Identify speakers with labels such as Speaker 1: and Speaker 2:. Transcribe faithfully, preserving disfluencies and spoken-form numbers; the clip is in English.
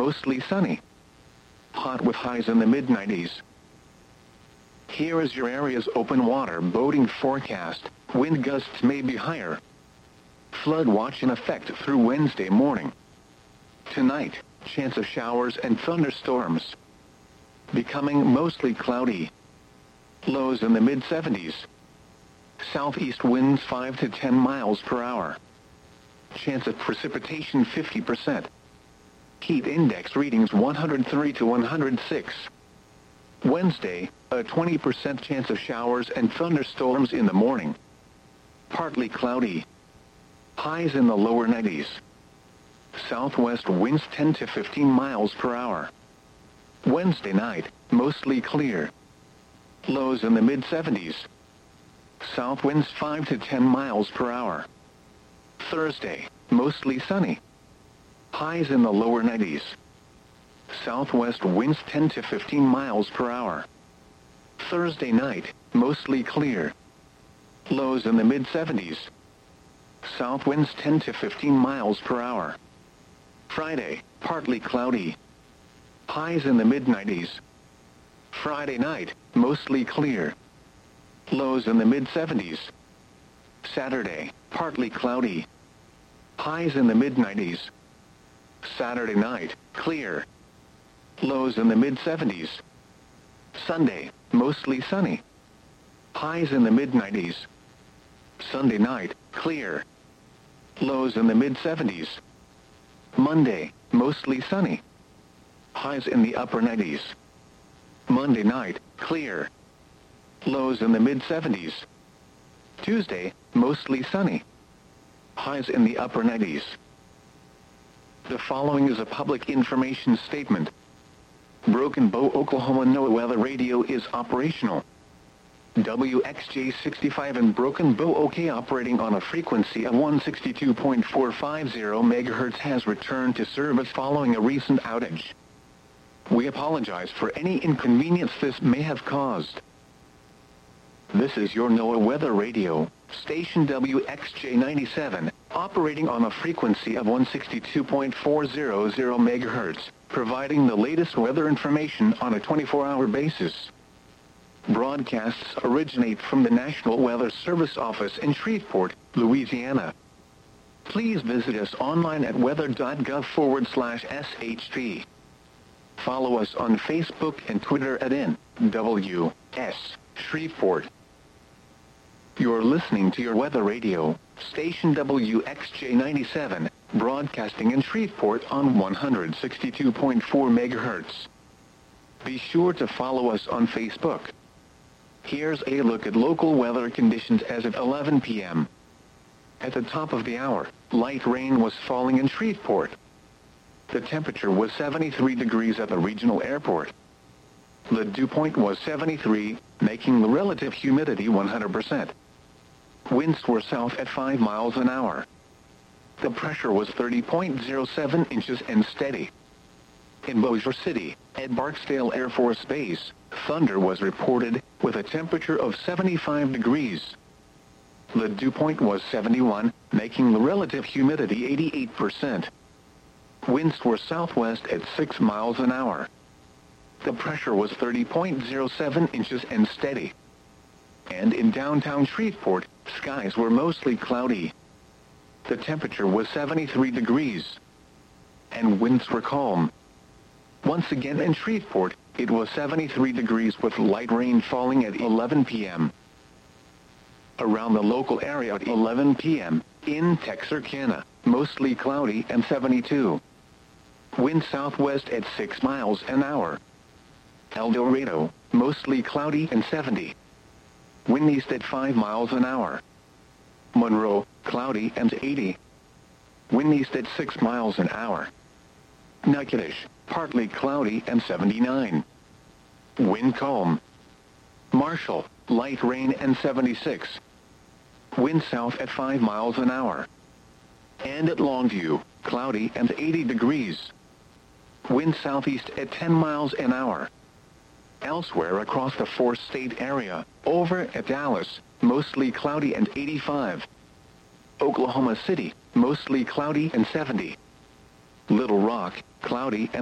Speaker 1: mostly sunny. Hot with highs in the mid nineties. Here is your area's open water boating forecast. Wind gusts may be higher. Flood watch in effect through Wednesday morning. Tonight, chance of showers and thunderstorms. Becoming mostly cloudy. Lows in the mid seventies. Southeast winds five to ten miles per hour. Chance of precipitation fifty percent. Heat index readings one hundred three to one hundred six. Wednesday, a twenty percent chance of showers and thunderstorms in the morning. Partly cloudy. Highs in the lower nineties. Southwest winds ten to fifteen miles per hour. Wednesday night, mostly clear. Lows in the mid seventies. South winds five to ten miles per hour. Thursday, mostly sunny. Highs in the lower nineties. Southwest winds ten to fifteen miles per hour. Thursday night, mostly clear. Lows in the mid seventies. South winds ten to fifteen miles per hour. Friday, partly cloudy. Highs in the mid nineties. Friday night, mostly clear. Lows in the mid seventies. Saturday, partly cloudy. Highs in the mid nineties. Saturday night, clear. Lows in the mid seventies. Sunday, mostly sunny. Highs in the mid nineties. Sunday night, clear. Lows in the mid seventies. Monday, mostly sunny. Highs in the upper nineties. Monday night, clear. Lows in the mid seventies. Tuesday, mostly sunny. Highs in the upper nineties. The following is a public information statement. Broken Bow, Oklahoma NOAA Weather Radio is operational. W X J sixty-five in Broken Bow, OK, operating on a frequency of one sixty-two point four five zero megahertz, has returned to service following a recent outage. We apologize for any inconvenience this may have caused. This is your NOAA Weather Radio, station W X J ninety-seven, operating on a frequency of one sixty-two point four zero zero megahertz, providing the latest weather information on a twenty-four hour basis. Broadcasts originate from the National Weather Service office in Shreveport, Louisiana. Please visit us online at weather.gov forward slash SHP. Follow us on Facebook and Twitter at N W S Shreveport. You're listening to your Weather Radio, station W X J ninety-seven, broadcasting in Shreveport on one sixty-two point four megahertz. Be sure to follow us on Facebook. Here's a look at local weather conditions as of eleven p m At the top of the hour, light rain was falling in Shreveport. The temperature was seventy-three degrees at the regional airport. The dew point was seventy-three, making the relative humidity one hundred percent. Winds were south at five miles an hour. The pressure was thirty point zero seven inches and steady. In Bossier City, at Barksdale Air Force Base, thunder was reported, with a temperature of seventy-five degrees. The dew point was seventy-one, making the relative humidity eighty-eight percent. Winds were southwest at six miles an hour. The pressure was thirty point zero seven inches and steady. And in downtown Shreveport, skies were mostly cloudy. The temperature was seventy-three degrees. And winds were calm. Once again in Shreveport, it was seventy-three degrees with light rain falling at eleven p m Around the local area at eleven p m, in Texarkana, mostly cloudy and seventy-two. Wind southwest at six miles an hour. El Dorado, mostly cloudy and seventy. Wind east at five miles an hour. Monroe, cloudy and eighty. Wind east at six miles an hour. Natchitoches, partly cloudy and seventy-nine. Wind calm. Marshall, light rain and seventy-six. Wind south at five miles an hour. And at Longview, cloudy and eighty degrees. Wind southeast at ten miles an hour. Elsewhere across the four-state area, over at Dallas, mostly cloudy and eighty-five. Oklahoma City, mostly cloudy and seventy. Little Rock, cloudy and